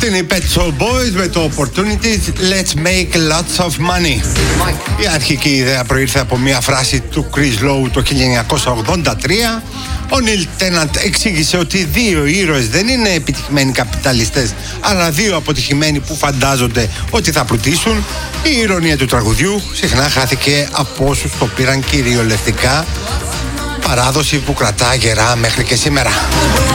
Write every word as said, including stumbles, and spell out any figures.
Αυτή είναι η Pet Shop Boys με το Opportunities. Let's make lots of money. Η αρχική ιδέα προήρθε από μια φράση του Chris Lowe το χίλια εννιακόσια ογδόντα τρία. Ο Neil Tennant εξήγησε ότι δύο ήρωες δεν είναι επιτυχημένοι καπιταλιστές, αλλά δύο αποτυχημένοι που φαντάζονται ότι θα πλουτίσουν. Η ηρωνία του τραγουδιού συχνά χάθηκε από όσους το πήραν κυριολεκτικά, παράδοση που κρατά γερά μέχρι και σήμερα.